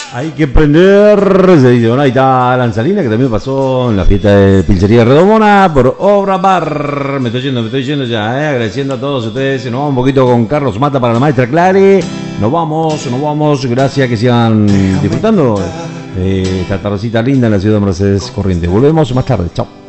Hay que prender, se dice. Bueno, ahí está Lanzalina, que también pasó en la fiesta de Pizzería Redomona por Obra Bar. Me estoy yendo ya, agradeciendo a todos ustedes. Nos vamos un poquito con Carlos Mata para la maestra Clary. Nos vamos. Gracias, que sigan disfrutando esta tardecita linda en la ciudad de Mercedes Corrientes. Volvemos más tarde. Chao.